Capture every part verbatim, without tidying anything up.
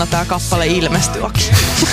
tämä kappale ilmestyikin.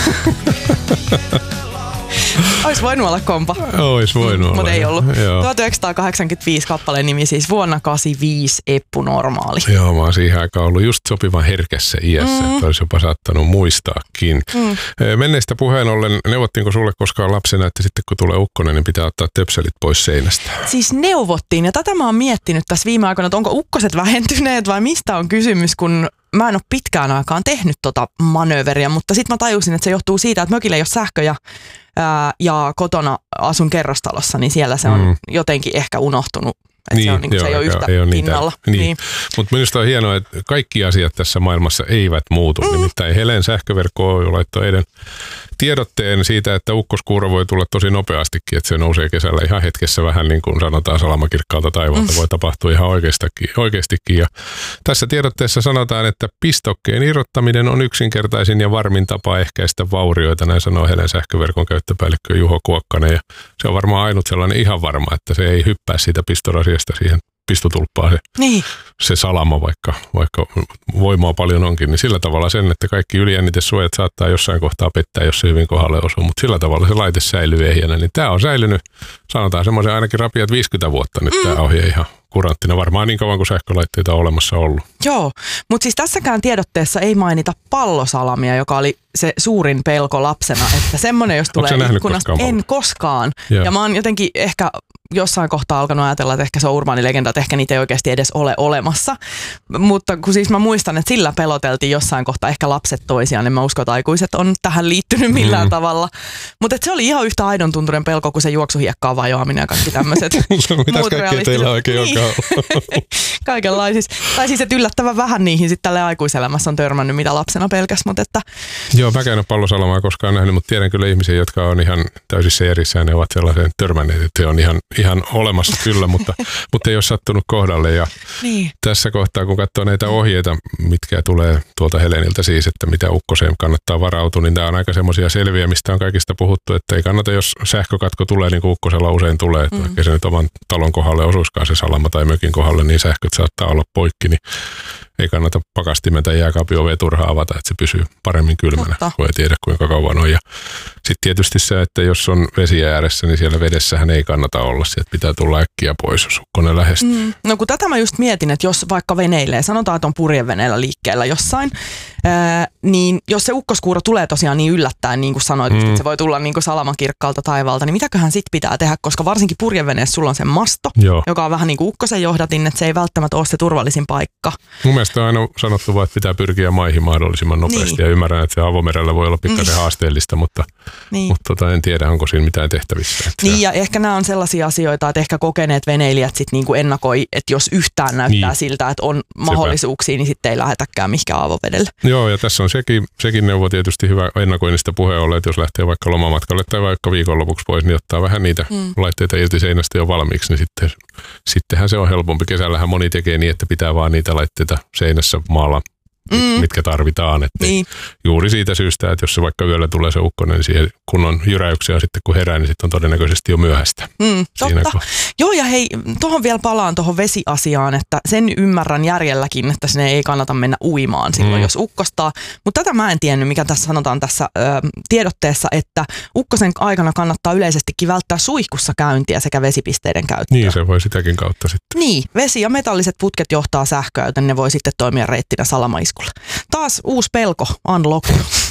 Ois voinut olla kompa. Ois voinut olla. Mutta ei ollut. Joo. tuhatyhdeksänsataakahdeksankymmentäviisi kappale nimi siis vuonna kahdeksankymmentäviisi Eppu Normaali. Joo, mä oon siihen aikaan ollut just sopivan herkässä iässä, mm. että olisi jopa saattanut muistaakin. Mm. Menneistä puheen ollen, neuvottiinko sulle koskaan lapsena, että sitten kun tulee ukkonen, niin pitää ottaa töpselit pois seinästä? Siis neuvottiin, ja tätä mä oon miettinyt tässä viime aikoina, että onko ukkoset vähentyneet vai mistä on kysymys, kun mä en ole pitkään aikaan tehnyt tota manööveriä, mutta sitten mä tajusin, että se johtuu siitä, että mökillä ei ole sähköjä ää, ja kotona asun kerrostalossa, niin siellä se on mm. jotenkin ehkä unohtunut. Että niin, se, on, niin joo, se ei ole yhtä ei ole pinnalla. Niin. Niin. Mutta minusta on hienoa, että kaikki asiat tässä maailmassa eivät muutu. Mm. Nimittäin Helen sähköverkko Oy laittoi eilen tiedotteen siitä, että ukkoskuuro voi tulla tosi nopeastikin, että se nousee kesällä ihan hetkessä vähän niin kuin sanotaan salamakirkkaalta taivaalta, mm. voi tapahtua ihan oikeastikin, oikeastikin. Ja tässä tiedotteessa sanotaan, että pistokkeen irrottaminen on yksinkertaisin ja varmin tapa ehkäistä vaurioita, näin sanoo Helen sähköverkon käyttöpäällikkö Juho Kuokkanen. Ja se on varmaan ainut sellainen ihan varma, että se ei hyppää siitä pistorasiasta siihen pistotulppaan se, niin. se salama, vaikka, vaikka voimaa paljon onkin, niin sillä tavalla sen, että kaikki ylijännitesuojat saattaa jossain kohtaa pettää, jos se hyvin kohdalle osuu, mutta sillä tavalla se laite säilyy ehjänä, niin tämä on säilynyt, sanotaan semmoisen ainakin rapiat viisikymmentä vuotta nyt mm. tämä ohje ihan kuranttina, varmaan niin kauan kuin sähkölaitteita on olemassa ollut. Joo, mutta siis tässäkään tiedotteessa ei mainita pallosalamia, joka oli se suurin pelko lapsena, että semmoinen jos tulee ikkunasta, koskaan en koskaan. Yeah. Ja mä oon jotenkin ehkä jossain kohtaa alkanut ajatella, että ehkä se on urbaanilegenda, että ehkä niitä ei oikeasti edes ole olemassa. Mutta kun siis mä muistan, että sillä peloteltiin jossain kohtaa ehkä lapset toisiaan, niin mä uskon, että aikuiset on tähän liittynyt millään mm. tavalla. Mutta se oli ihan yhtä aidon tuntuinen pelko kuin se juoksuhiekkaan vajoaminen ja kaikki tämmöiset muut kaikkea teillä oikein niin. Kaikenlaisissa. Tai siis, että yllättävän vähän niihin sitten tälle aikuiselämässä on törmännyt, mitä lapsena pelkäs. Mutta että joo, mä en ole pallosalamaa koskaan nähnyt, mutta tiedän kyllä ihmisiä, jotka on ihan täysissä erissä ja ne ovat sellaiseen törmänneet, että se on ihan, ihan olemassa kyllä, mutta, mutta ei ole sattunut kohdalle. Ja niin. Tässä kohtaa, kun katsoo näitä ohjeita, mitkä tulee tuolta Heleniltä siis, että mitä ukkoseen kannattaa varautua, niin tämä on aika semmoisia selviä, mistä on kaikista puhuttu, että ei kannata, jos sähkökatko tulee, niin kuin ukkosella usein tulee, että mm. vaikka se nyt oman talon kohdalle osuiskaan se salama tai mökin kohdalle, niin sähköt saattaa olla poikki, niin ei kannata pakastimen tai jääkaapin ovea turhaan avata, että se pysyy paremmin kylmänä, Mutta. kun ei tiedä kuinka kauan on. Ja sitten tietysti se, että jos on vesi ääressä, niin siellä vedessähän ei kannata olla. Sieltä pitää tulla äkkiä pois, jos ukkonen lähestyy. Mm. No kun tätä mä just mietin, että jos vaikka veneilee, sanotaan, että on purjeveneellä liikkeellä jossain, ää, niin jos se ukkoskuuro tulee tosiaan niin yllättäen, niin kuin sanoit, mm. että se voi tulla niin kuin salamakirkkaalta taivaalta, niin mitäköhän sit pitää tehdä, koska varsinkin purjeveneessä sulla on se masto, Joo. joka on vähän niin kuin ukkosen johdatin, että se ei välttämättä ole se turvallisin paikka. Mun mielestä on aina sanottu vaan, että pitää pyrkiä maihin mahdollisimman nopeasti niin. Ja ymmärrän, että se avomerellä voi olla pikkasen niin. haasteellista, mutta, niin. mutta tota, en tiedä, onko siinä mitään tehtävissä. Että niin ja ehkä nämä on sellaisia asioita, että ehkä kokeneet veneilijät sitten niinku ennakoi, että jos yhtään näyttää niin. siltä, että on mahdollisuuksia, Sepä. niin sitten ei lähetäkään mihinkään avovedelle. Joo ja tässä on sekin, sekin neuvo tietysti hyvä ennakoinnista puheen ollen, että jos lähtee vaikka lomamatkalle tai vaikka viikonlopuksi pois, niin ottaa vähän niitä mm. laitteita irti seinästä jo valmiiksi, niin sitten, sittenhän se on helpompi. Kesällähän moni tekee niin, että pitää vaan niitä laitteita seinässä maalla, mm. mitkä tarvitaan. Että niin. Juuri siitä syystä, että jos se vaikka yöllä tulee se ukkonen, niin siihen kun on jyräyksiä sitten kun herää, niin sitten on todennäköisesti jo myöhäistä. Mm, totta. Kun Joo ja hei, tuohon vielä palaan tuohon vesiasiaan, että sen ymmärrän järjelläkin, että sinne ei kannata mennä uimaan silloin, mm. jos ukkostaa. Mutta tätä mä en tiennyt, mikä tässä sanotaan tässä ö, tiedotteessa, että ukkosen aikana kannattaa yleisestikin välttää suihkussa käyntiä sekä vesipisteiden käyttöä. Niin, se voi sitäkin kautta sitten. Niin, vesi ja metalliset putket johtaa sähköä, joten ne voi sitten toimia reittinä salamaiskulla. Taas uusi pelko, unlock.